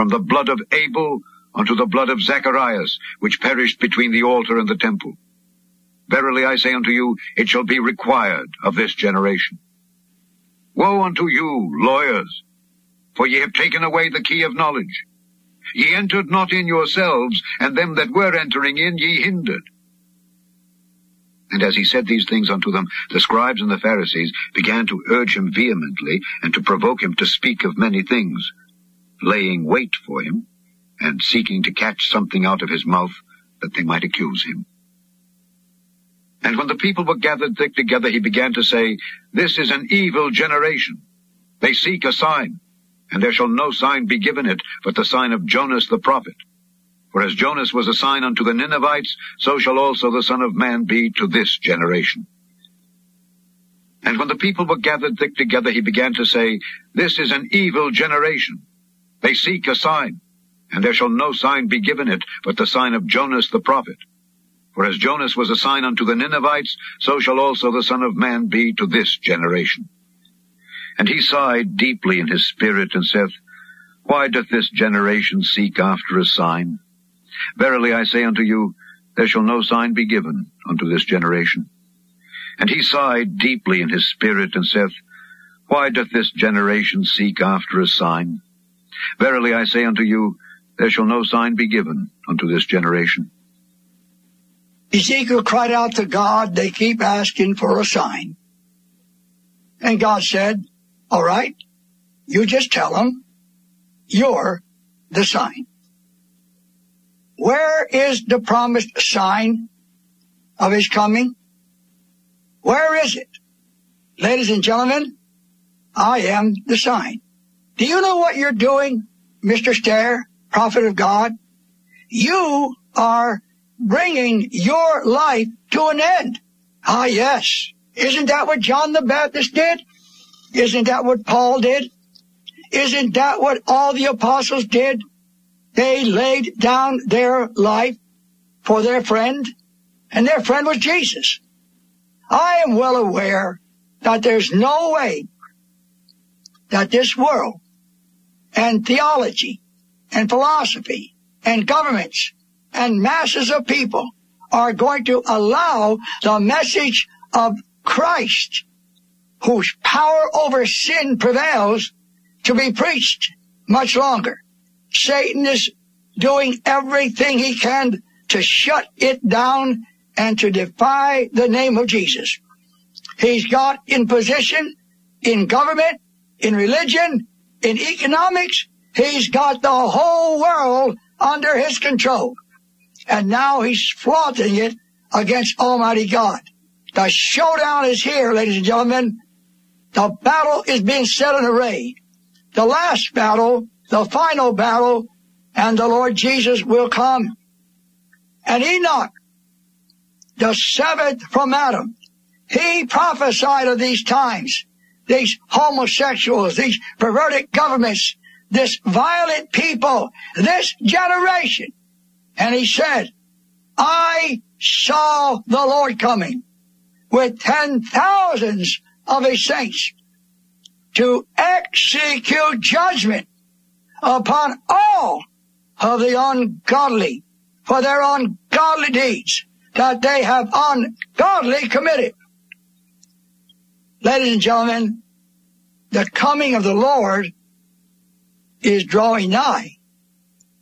from the blood of Abel unto the blood of Zacharias, which perished between the altar and the temple. Verily I say unto you, it shall be required of this generation. Woe unto you, lawyers, for ye have taken away the key of knowledge. Ye entered not in yourselves, and them that were entering in ye hindered. And as he said these things unto them, the scribes and the Pharisees began to urge him vehemently, and to provoke him to speak of many things, laying wait for him, and seeking to catch something out of his mouth, that they might accuse him. And when the people were gathered thick together, he began to say, This is an evil generation. They seek a sign, and there shall no sign be given it, but the sign of Jonas the prophet. For as Jonas was a sign unto the Ninevites, so shall also the Son of Man be to this generation. And when the people were gathered thick together, he began to say, This is an evil generation. They seek a sign, and there shall no sign be given it, but the sign of Jonas the prophet. For as Jonas was a sign unto the Ninevites, so shall also the Son of Man be to this generation. And he sighed deeply in his spirit, and saith, Why doth this generation seek after a sign? Verily I say unto you, there shall no sign be given unto this generation. And he sighed deeply in his spirit, and saith, Why doth this generation seek after a sign? Verily I say unto you, there shall no sign be given unto this generation. Ezekiel cried out to God, they keep asking for a sign. And God said, all right, you just tell them, you're the sign. Where is the promised sign of his coming? Where is it? Ladies and gentlemen, I am the sign. Do you know what you're doing, Mr. Stair, prophet of God? You are bringing your life to an end. Ah, yes. Isn't that what John the Baptist did? Isn't that what Paul did? Isn't that what all the apostles did? They laid down their life for their friend, and their friend was Jesus. I am well aware that there's no way that this world and theology and philosophy and governments and masses of people are going to allow the message of Christ, whose power over sin prevails, to be preached much longer. Satan is doing everything he can to shut it down and to defy the name of Jesus. He's got in position, in government, in religion, in economics. He's got the whole world under his control. And now he's flaunting it against Almighty God. The showdown is here, ladies and gentlemen. The battle is being set in array. The last battle, the final battle, and the Lord Jesus will come. And Enoch, the seventh from Adam, he prophesied of these times, these homosexuals, these perverted governments, this violent people, this generation. And he said, I saw the Lord coming with 10,000s of his saints to execute judgment upon all of the ungodly for their ungodly deeds that they have ungodly committed. Ladies and gentlemen, the coming of the Lord is drawing nigh.